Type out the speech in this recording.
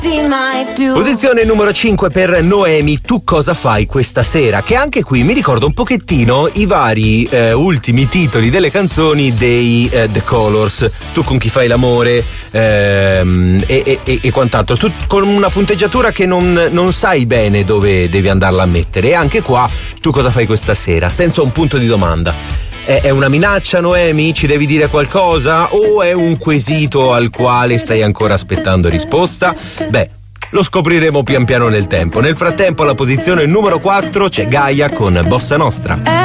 Posizione numero 5 per Noemi, Tu cosa fai questa sera? Che anche qui mi ricorda un pochettino i vari ultimi titoli delle canzoni dei The Colors. Tu con chi fai l'amore e quant'altro. Tu con una punteggiatura che non sai bene dove devi andarla a mettere. E anche qua, tu cosa fai questa sera? Senza un punto di domanda. È una minaccia, Noemi? Ci devi dire qualcosa? O è un quesito al quale stai ancora aspettando risposta? Beh, lo scopriremo pian piano nel tempo. Nel frattempo, alla posizione numero 4 c'è Gaia con Bossa Nostra.